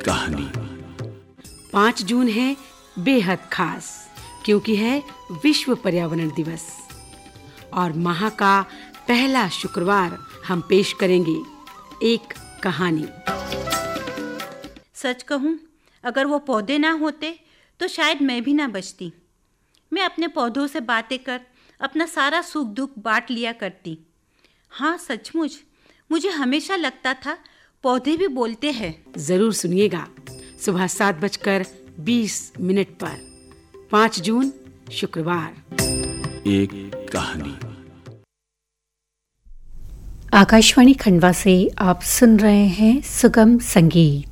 कहानी। 5 जून है बेहद खास, क्योंकि है विश्व पर्यावरण दिवस और माह का पहला शुक्रवार हम पेश करेंगे एक कहानी। सच कहूं, अगर वो पौधे ना होते तो शायद मैं भी ना बचती। मैं अपने पौधों से बातें कर अपना सारा सुख दुख बांट लिया करती। हाँ, सचमुच मुझे हमेशा लगता था पौधे भी बोलते हैं। जरूर सुनिएगा सुबह 7:20 पर 5 जून शुक्रवार। एक कहानी। आकाशवाणी खंडवा से आप सुन रहे हैं सुगम संगीत।